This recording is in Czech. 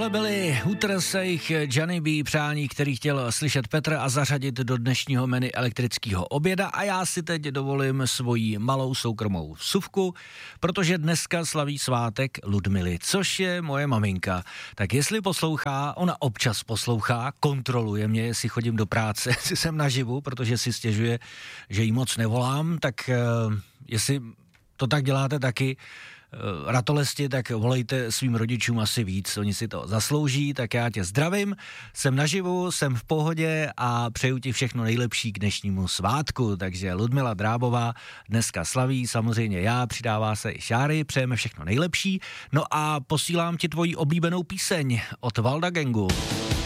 To byli Hooters, jejich Johnny B. přání, který chtěl slyšet Petr a zařadit do dnešního menu elektrického oběda a já si teď dovolím svoji malou soukromou vsuvku, protože dneska slaví svátek Ludmily, což je moje maminka. Tak jestli poslouchá, ona občas poslouchá, kontroluje mě, jestli chodím do práce, jestli jsem naživu, protože si stěžuje, že jí moc nevolám, tak jestli to tak děláte taky, ratolesti, tak volejte svým rodičům asi víc, oni si to zaslouží, tak já tě zdravím, jsem naživu, jsem v pohodě a přeju ti všechno nejlepší k dnešnímu svátku, takže Ludmila Drábová dneska slaví, samozřejmě já, přidává se i Šáry, přejeme všechno nejlepší, no a posílám ti tvoji oblíbenou píseň od Valda Gangu.